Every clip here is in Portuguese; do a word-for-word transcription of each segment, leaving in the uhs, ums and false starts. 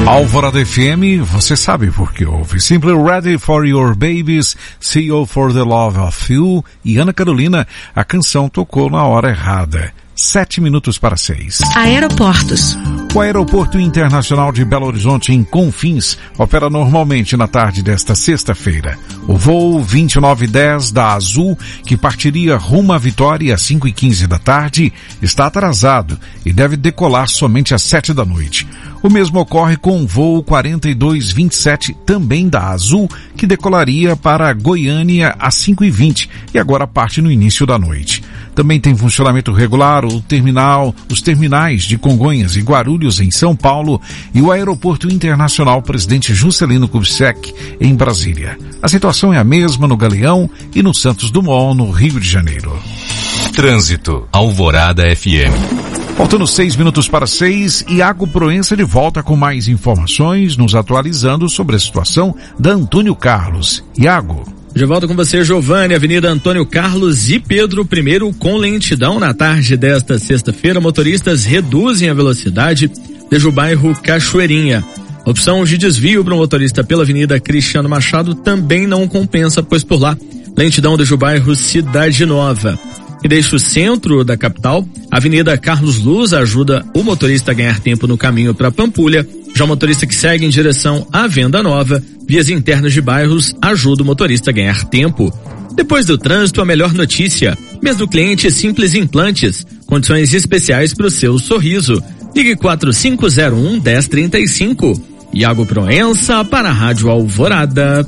Alvorada F M, você sabe por que ouve. Simply Ready for Your Babies, See You for the Love of You e Ana Carolina, a canção tocou na hora errada. Sete minutos para seis. Aeroportos. O Aeroporto Internacional de Belo Horizonte, em Confins, opera normalmente na tarde desta sexta-feira. O voo vinte e nove dez da Azul, que partiria rumo à Vitória às cinco e quinze da tarde, está atrasado e deve decolar somente às sete da noite. O mesmo ocorre com o voo quarenta e dois vinte e sete, também da Azul, que decolaria para Goiânia às cinco e vinte e agora parte no início da noite. Também tem funcionamento regular o terminal, os terminais de Congonhas e Guarulhos, em São Paulo, e o Aeroporto Internacional Presidente Juscelino Kubitschek, em Brasília. A situação é a mesma no Galeão e no Santos Dumont, no Rio de Janeiro. Trânsito, Alvorada F M. Faltando seis minutos para seis, Iago Proença de volta com mais informações, nos atualizando sobre a situação da Antônio Carlos. Iago. De volta com você, Giovanni, Avenida Antônio Carlos e Pedro I com lentidão na tarde desta sexta-feira. Motoristas reduzem a velocidade desde o bairro Cachoeirinha. Opção de desvio para o motorista pela Avenida Cristiano Machado também não compensa, pois por lá, lentidão desde o bairro Cidade Nova. E deixa o centro da capital, a Avenida Carlos Luz ajuda o motorista a ganhar tempo no caminho para Pampulha. Já o motorista que segue em direção à Venda Nova, vias internas de bairros, ajuda o motorista a ganhar tempo. Depois do trânsito, a melhor notícia. Mês do cliente Simples Implantes. Condições especiais para o seu sorriso. Ligue quatro cinco zero um, um zero três cinco. Iago Proença para a Rádio Alvorada.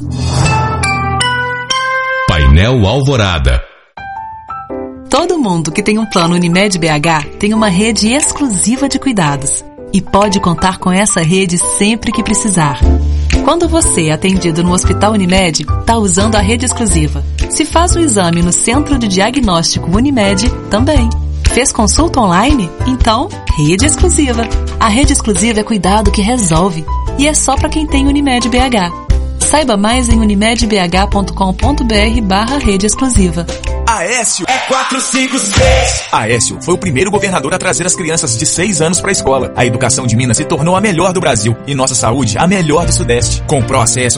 Painel Alvorada. Todo mundo que tem um plano Unimed B H tem uma rede exclusiva de cuidados e pode contar com essa rede sempre que precisar. Quando você é atendido no Hospital Unimed, está usando a rede exclusiva. Se faz o exame no Centro de Diagnóstico Unimed, também. Fez consulta online? Então, rede exclusiva. A rede exclusiva é cuidado que resolve e é só para quem tem Unimed B H. Saiba mais em unimedbh.com.br barra rede exclusiva. Aécio é quatro cinco seis. Aécio foi o primeiro governador a trazer as crianças de seis anos para a escola. A educação de Minas se tornou a melhor do Brasil e nossa saúde a melhor do Sudeste. Com o Proacesso